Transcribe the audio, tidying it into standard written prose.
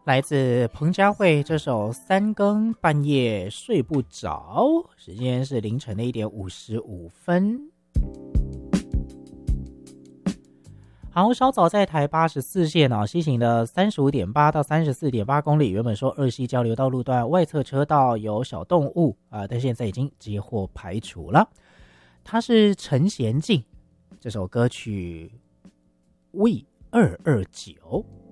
来自彭佳慧这首三更半夜睡不着，时间是凌晨的1:55。好，稍早在台84线西行的35.8到34.8公里，原本说二溪交流道路段外侧车道有小动物但现在已经接获排除了。它是陈娴静这首歌曲 We229。